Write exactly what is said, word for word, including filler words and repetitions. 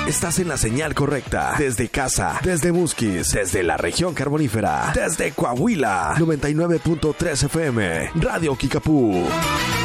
Estás en la señal correcta. Desde casa, desde Musquis, desde la región carbonífera, desde Coahuila, noventa y nueve punto tres F M, Radio Kickapoo.